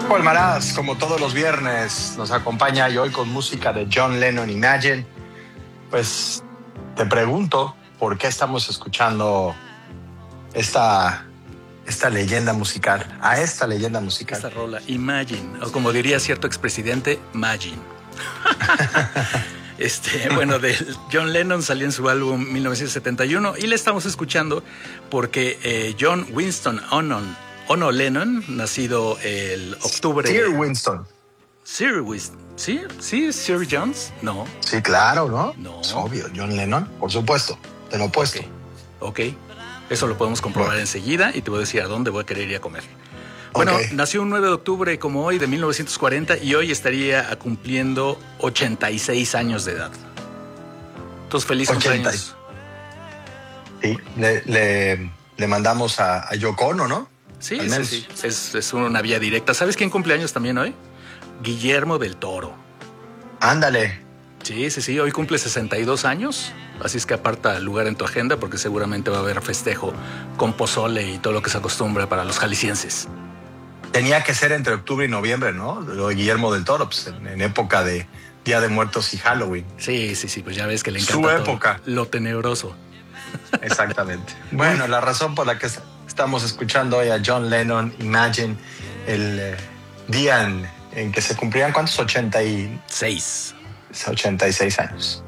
Paul Maraz, como todos los viernes, nos acompaña y hoy con música de John Lennon, Imagine. Pues te pregunto, ¿por qué estamos escuchando esta leyenda musical? A esta leyenda musical. Esta rola, Imagine, o como diría cierto expresidente, Imagine. Bueno, de John Lennon salió en su álbum 1971 y le estamos escuchando porque John Winston Ono Lennon, nacido el octubre... Sir Winston. Sir Winston. ¿Sí? ¿Sir Jones? No. Sí, claro, ¿no? No. Es obvio, John Lennon, por supuesto, te lo he puesto. Ok. Eso lo podemos comprobar enseguida y te voy a decir a dónde voy a querer ir a comer. Bueno, nació un 9 de octubre como hoy de 1940 y hoy estaría cumpliendo 86 años de edad. Entonces, feliz cumpleaños. Sí, le mandamos a Yoko Ono, ¿no? Sí. Es una vía directa. ¿Sabes quién cumpleaños también hoy? Guillermo del Toro. Ándale. Sí, hoy cumple 62 años, así es que aparta lugar en tu agenda porque seguramente va a haber festejo con pozole y todo lo que se acostumbra para los jaliscienses. Tenía que ser entre octubre y noviembre, ¿no? Lo de Guillermo del Toro, pues en época de Día de Muertos y Halloween. Sí, pues ya ves que le encanta su época. Lo tenebroso. Exactamente. Bueno, la razón por la que estamos escuchando hoy a John Lennon, Imagine, el día en que se cumplían, ¿cuántos? 86 86 años.